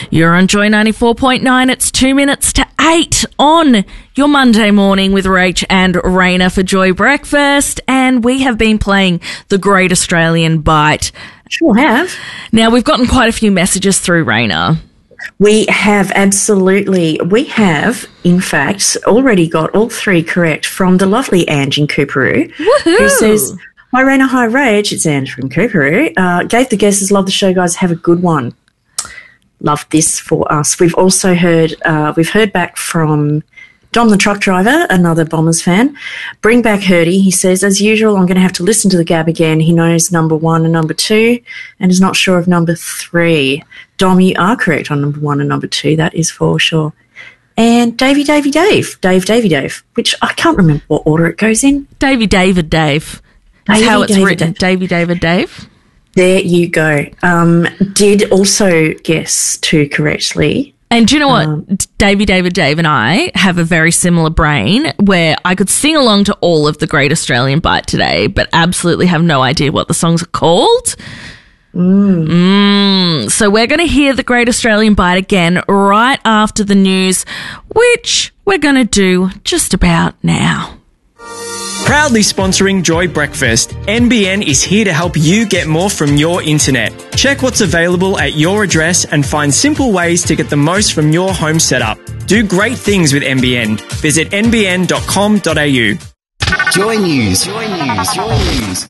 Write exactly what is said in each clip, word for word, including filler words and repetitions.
You're on Joy ninety-four point nine. It's two minutes to eight on your Monday morning with Rach and Raina for Joy Breakfast. And we have been playing the Great Australian Bite. Sure have. Now, we've gotten quite a few messages through, Raina. We have, absolutely. We have, in fact, already got all three correct from the lovely Ange in Coorparoo. Woohoo! Who says, hi Raina, hi Rach, it's Ange from Coorparoo. Uh, gave the guesses, love the show, guys, have a good one. Love this for us. We've also heard, uh, we've heard back from Dom the truck driver, another Bombers fan. Bring back Hurdy. He says, as usual, I'm going to have to listen to the Gab again. He knows number one and number two and is not sure of number three. Dom, you are correct on number one and number two. That is for sure. And Davey, Davey, Dave. Dave, Davey, Dave, which I can't remember what order it goes in. Davey, David, Dave. That's Davey, how it's David, written. Dave. Davey, David, Dave. There you go. Um, did also guess two correctly. And do you know what? Um, Davey, David, Dave and I have a very similar brain where I could sing along to all of the Great Australian Bite today, but absolutely have no idea what the songs are called. Mm. Mm. So we're going to hear the Great Australian Bite again right after the news, which we're going to do just about now. Proudly sponsoring Joy Breakfast, N B N is here to help you get more from your internet. Check what's available at your address and find simple ways to get the most from your home setup. Do great things with N B N. Visit n b n dot com dot a u. Joy News. Joy News. Joy News.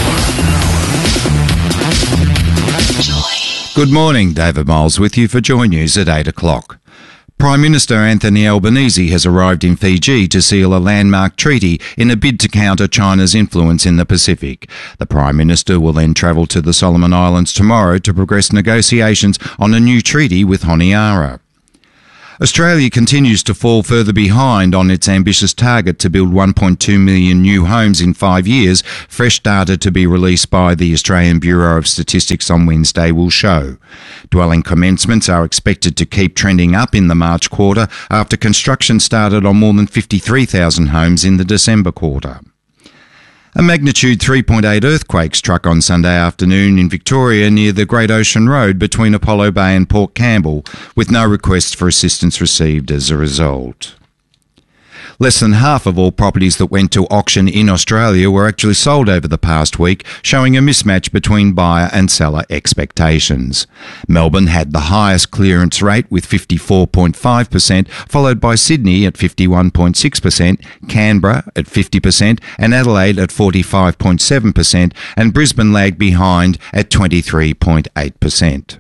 Good morning, David Miles with you for Joy News at eight o'clock. Prime Minister Anthony Albanese has arrived in Fiji to seal a landmark treaty in a bid to counter China's influence in the Pacific. The Prime Minister will then travel to the Solomon Islands tomorrow to progress negotiations on a new treaty with Honiara. Australia continues to fall further behind on its ambitious target to build one point two million new homes in five years. Fresh data to be released by the Australian Bureau of Statistics on Wednesday will show. Dwelling commencements are expected to keep trending up in the March quarter after construction started on more than fifty-three thousand homes in the December quarter. A magnitude three point eight earthquake struck on Sunday afternoon in Victoria near the Great Ocean Road between Apollo Bay and Port Campbell, with no requests for assistance received as a result. Less than half of all properties that went to auction in Australia were actually sold over the past week, showing a mismatch between buyer and seller expectations. Melbourne had the highest clearance rate with fifty-four point five percent, followed by Sydney at fifty-one point six percent, Canberra at fifty percent and Adelaide at forty-five point seven percent, and Brisbane lagged behind at twenty-three point eight percent.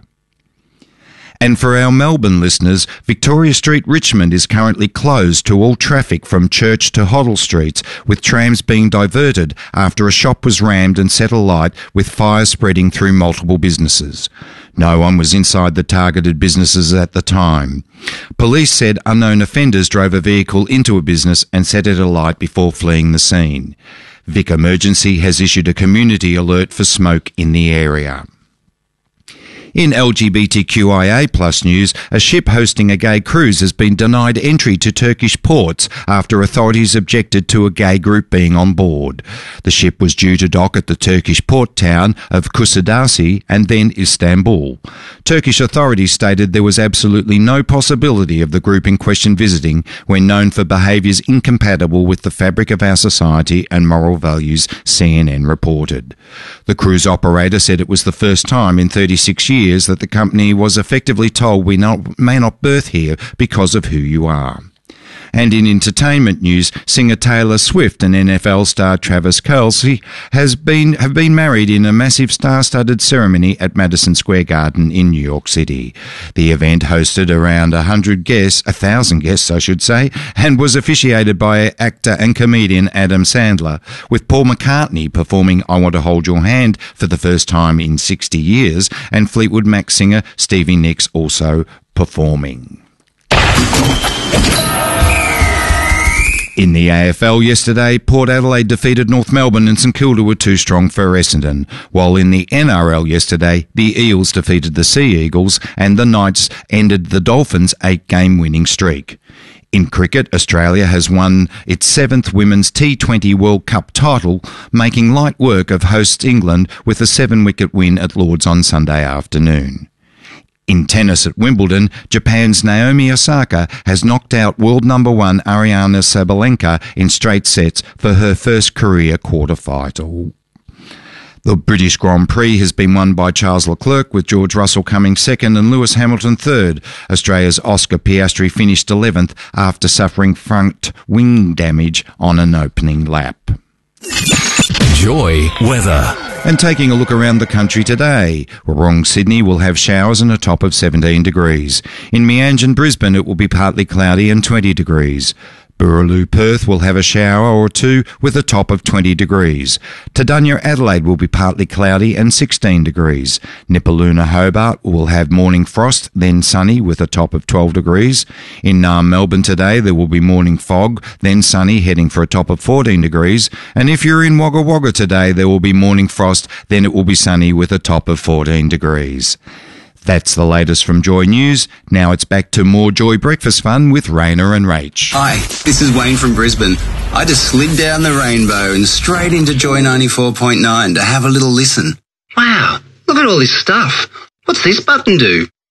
And for our Melbourne listeners, Victoria Street, Richmond is currently closed to all traffic from Church to Hoddle Streets, with trams being diverted after a shop was rammed and set alight, with fire spreading through multiple businesses. No one was inside the targeted businesses at the time. Police said unknown offenders drove a vehicle into a business and set it alight before fleeing the scene. Vic Emergency has issued a community alert for smoke in the area. In L G B T Q I A plus news, a ship hosting a gay cruise has been denied entry to Turkish ports after authorities objected to a gay group being on board. The ship was due to dock at the Turkish port town of Kusadasi and then Istanbul. Turkish authorities stated there was absolutely no possibility of the group in question visiting when known for behaviours incompatible with the fabric of our society and moral values, C N N reported. The cruise operator said it was the first time in thirty-six years that the company was effectively told we not, may not berth here because of who you are. And in entertainment news, singer Taylor Swift and N F L star Travis Kelce has been have been married in a massive star-studded ceremony at Madison Square Garden in New York City. The event hosted around a hundred guests, a thousand guests, I should say, and was officiated by actor and comedian Adam Sandler, with Paul McCartney performing "I Want to Hold Your Hand" for the first time in sixty years, and Fleetwood Mac singer Stevie Nicks also performing. In the A F L yesterday, Port Adelaide defeated North Melbourne and St Kilda were too strong for Essendon, while in the N R L yesterday, the Eels defeated the Sea Eagles and the Knights ended the Dolphins' eight-game winning streak. In cricket, Australia has won its seventh Women's T twenty World Cup title, making light work of hosts England with a seven-wicket win at Lord's on Sunday afternoon. In tennis at Wimbledon, Japan's Naomi Osaka has knocked out world number one Ariana Sabalenka in straight sets for her first career quarter-final. The British Grand Prix has been won by Charles Leclerc, with George Russell coming second and Lewis Hamilton third. Australia's Oscar Piastri finished eleventh after suffering front wing damage on an opening lap. Joy weather. And taking a look around the country today, Wrong Sydney will have showers and a top of seventeen degrees. In Meanjin and Brisbane it will be partly cloudy and twenty degrees. Boorloo, Perth will have a shower or two with a top of twenty degrees. Tadunya, Adelaide will be partly cloudy and sixteen degrees. Nipaluna, Hobart will have morning frost, then sunny with a top of twelve degrees. In Naarm, Melbourne today there will be morning fog, then sunny heading for a top of fourteen degrees. And if you're in Wagga Wagga today there will be morning frost, then it will be sunny with a top of fourteen degrees. That's the latest from Joy News. Now it's back to more Joy Breakfast fun with Raina and Rach. Hi, this is Wayne from Brisbane. I just slid down the rainbow and straight into Joy ninety-four point nine to have a little listen. Wow, look at all this stuff. What's this button do?